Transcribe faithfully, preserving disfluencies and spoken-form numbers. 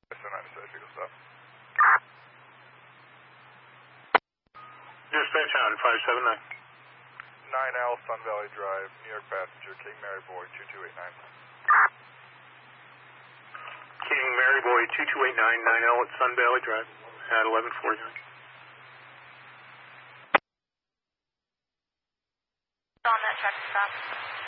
Dispatch on five seven nine. nine L Sun Valley Drive, New York passenger, King Mary Boy two two eight nine. King Mary Boy two two eight nine, nine L at Sun Valley Drive at eleven forty-nine. On that truck stop.